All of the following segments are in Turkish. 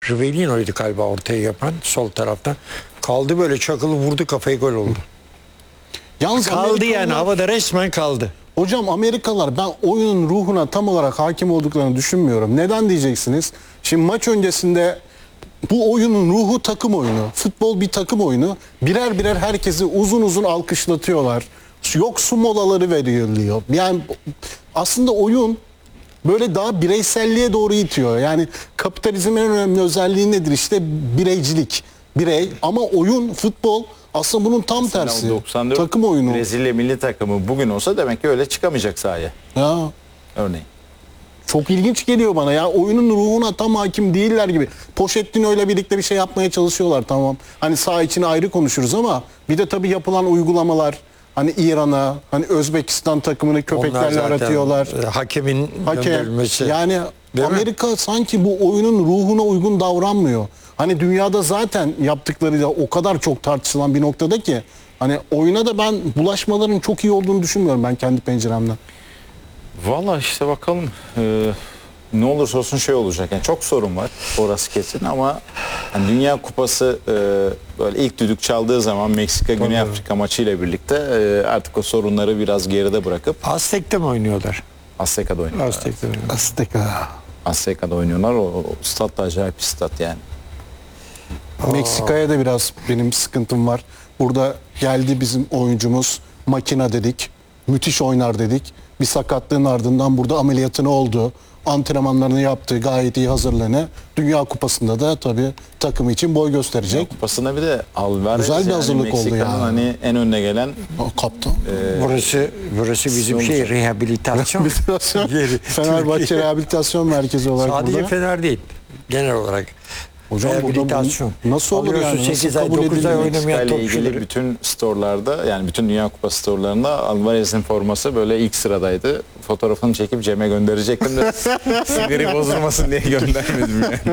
Rivellino'ydu galiba ortaya yapan sol taraftan. Kaldı böyle çakılı vurdu kafayı, gol oldu. Yalnız Kaldı yani havada, resmen kaldı. Hocam Amerikalılar, ben oyunun ruhuna tam olarak hakim olduklarını düşünmüyorum. Neden diyeceksiniz? Şimdi maç öncesinde bu oyunun ruhu takım oyunu. Futbol bir takım oyunu. Birer birer herkesi uzun uzun alkışlatıyorlar. Yok su molaları veriliyor. Yani aslında oyun böyle daha bireyselliğe doğru itiyor. Yani kapitalizmin en önemli özelliği nedir? İşte bireycilik. Birey, ama oyun, futbol aslında bunun tam tersi. 94 takım oyunu. Brezilya milli takımı bugün olsa demek ki öyle çıkamayacak sahaya. Ya Örneğin. çok ilginç geliyor bana ya. Oyunun ruhuna tam hakim değiller gibi. Pochettino ile birlikte bir şey yapmaya çalışıyorlar, tamam. Hani saha içine ayrı konuşuruz ama bir de tabii yapılan uygulamalar, hani İran'a, hani Özbekistan takımını köpeklerle aratıyorlar. Hakemin Hakem. gönderilmesi. Yani Değil Amerika sanki bu oyunun ruhuna uygun davranmıyor. Hani dünyada zaten yaptıkları da o kadar çok tartışılan bir noktada ki hani oyuna da ben bulaşmaların çok iyi olduğunu düşünmüyorum ben kendi penceremden. Valla işte bakalım. Ne olursa olsun şey olacak. Yani çok sorun var. Orası kesin ama hani Dünya Kupası böyle ilk düdük çaldığı zaman Meksika Güney Afrika maçıyla birlikte artık o sorunları biraz geride bırakıp Aztek'te mi oynuyorlar? Azteka'da oynuyorlar. Aztek'te oynuyorlar. Azteca. Azteka'da oynuyorlar. O stat da acayip bir stat yani. Meksika'ya da biraz benim sıkıntım var. Burada geldi bizim oyuncumuz, makina dedik, müthiş oynar dedik. Bir sakatlığın ardından burada ameliyatını oldu. Antrenmanlarını yaptı, gayet iyi hazırlanı. Dünya Kupası'nda da tabii takım için boy gösterecek. Kupasına bir de Alvarez, Güzel bir hazırlık oldu Meksika'nın ya. hani en önüne gelen Kaptan. Burası bizim olacak. rehabilitasyon yeri. Fenerbahçe Türkiye. Rehabilitasyon Merkezi olarak Sadece burada. Fener değil. Genel olarak. Hocam burada Rehabilitasyon. nasıl olur Alıyorsun yani? Nasıl 8 ay, kabul 9 ay edilir? oynamayan Meksika ile ilgili topçuları. bütün storelarda, yani bütün Dünya Kupası storelarında Alvarez'in forması böyle ilk sıradaydı. Fotoğrafını çekip Cem'e gönderecektim de siniri bozulmasın diye göndermedim yani.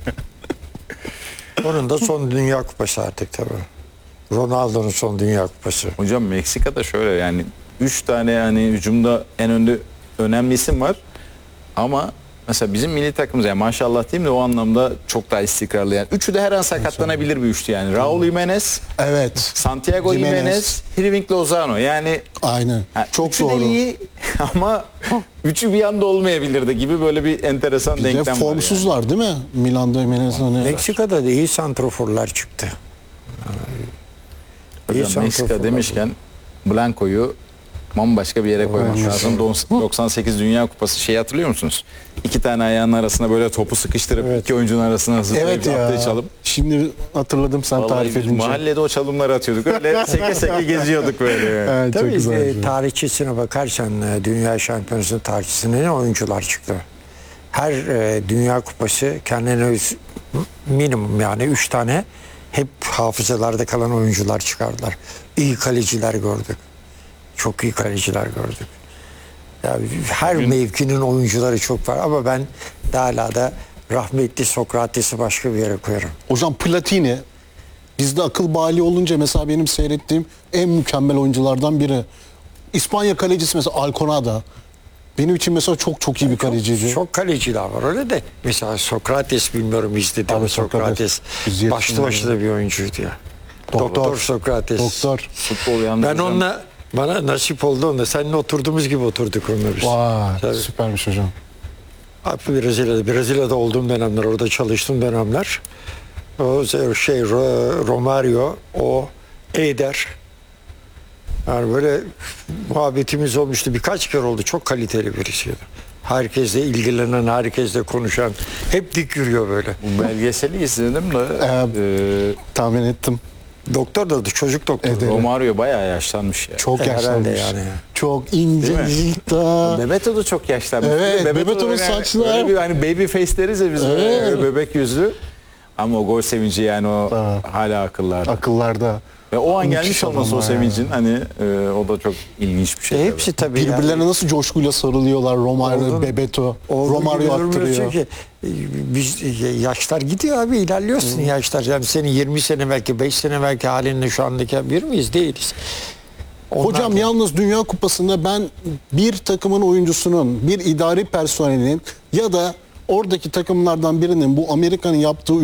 Onun da son Dünya Kupası artık tabii. Ronaldo'nun son Dünya Kupası. Hocam Meksika'da şöyle yani 3 tane yani hücumda en önde önemli isim var ama mesela bizim milli takımımız yani maşallah diyeyim de o anlamda çok daha istikrarlı yani. Üçü de her an sakatlanabilir bir üçlü yani. Raul Jimenez, Evet. Santiago Jimenez, Hirving Lozano yani. Aynen. Çok Üçü de doğru. iyi ama üçü bir anda olmayabilirdi gibi böyle bir enteresan Bir de denklem var yani. formsuzlar değil mi? Milan'da Jimenez hani. Meksika'da da iyi santroforlar çıktı. İyi Hocam Meksika santroforlar demişken Blanco'yu bambaşka bir yere koymak lazım. 98 Dünya Kupası şeyi hatırlıyor musunuz? İki tane ayağının arasına böyle topu sıkıştırıp iki oyuncunun arasına zıplayıp Evet ya. attığı çalım. Şimdi hatırladım sen Vallahi tarif biz edince. mahallede o çalımları atıyorduk. Öyle seke seke geziyorduk böyle. Evet, çok Tabii güzel. tarihçisine bakarsan Dünya Şampiyonası tarihçisine ne oyuncular çıktı. Her Dünya Kupası kendine minimum yani 3 tane hep hafızalarda kalan oyuncular çıkardılar. İyi kaleciler gördük. Çok iyi kaleciler gördük. Yani her mevkinin oyuncuları çok var ama ben hala da rahmetli Sokrates'i başka bir yere koyarım. Hocam Platini bizde akıl bali olunca mesela benim seyrettiğim en mükemmel oyunculardan biri. İspanya kalecisi mesela Alconada. Benim için mesela çok iyi bir kaleciydi. Çok kaleciler var öyle de. Mesela Sokrates bilmiyorum izledim. Tabii Sokrates Biz başlı başına bir oyuncuydu ya. Doktor Sokrates. Doktor. Futbol yalnız Ben hocam, onunla bana nasip oldu onunla. Seninle oturduğumuz gibi oturduk onunla biz. Vay, Tabii. süpermiş hocam. Abi Brezilya'da olduğum dönemler, orada çalıştığım dönemler. O Romario, o Eder. Yani böyle muhabbetimiz olmuştu. Birkaç kere oldu. Çok kaliteli birisiydi. Herkesle ilgilenen, herkesle konuşan. Hep dik yürüyor böyle. bu belgeseli izledim de Tahmin ettim. Doktor da çocuk doktor. Evet. Romario bayağı yaşlanmış ya. Çok Herhalde yaşlanmış. yani. Çok ince Değil mi? zihta. Bebeto da çok yaşlanmış. Evet, Bebeto Bebeto'nun böyle saçları. Öyle bir hani baby face deriz ya biz böyle bebek yüzlü. Ama o gol sevinci yani o hala akıllarda. Akıllarda. Ve o an Müthiş gelmiş olması adam o ya. sevincin hani o da çok ilginç bir şey. Hepsi tabii. Birbirlerine yani. nasıl coşkuyla sarılıyorlar. Romario, Olduğunu- Bebeto. Olduğu Romario gibi durmuyoruz attırıyor. çünkü biz yaşlar gidiyor abi, ilerliyorsun yaşlar. Yani senin 20 sene belki 5 sene belki halinle şu andaki bir miyiz? Değiliz. Onlar Hocam da- yalnız Dünya Kupası'nda ben bir takımın oyuncusunun, bir idari personelin ya da oradaki takımlardan birinin bu Amerika'nın yaptığı